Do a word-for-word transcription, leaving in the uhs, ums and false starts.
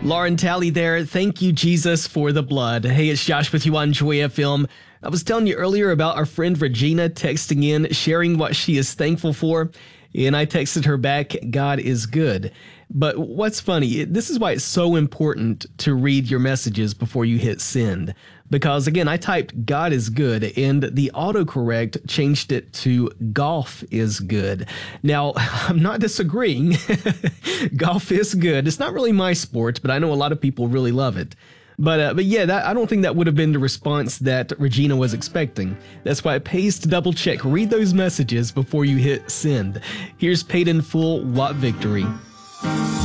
Lauren Talley there. Thank you, Jesus, for the blood. Hey, it's Josh with you on Joy F M. I was telling you earlier about our friend Regina texting in, sharing what she is thankful for. And I texted her back, God is good. But what's funny, this is why it's so important to read your messages before you hit send. Because again, I typed God is good and the autocorrect changed it to golf is good. Now, I'm not disagreeing. Golf is good. It's not really my sport, but I know a lot of people really love it. But uh, but yeah, that, I don't think that would have been the response that Regina was expecting. That's why it pays to double check. Read those messages before you hit send. Here's Paid in Full, What Victory.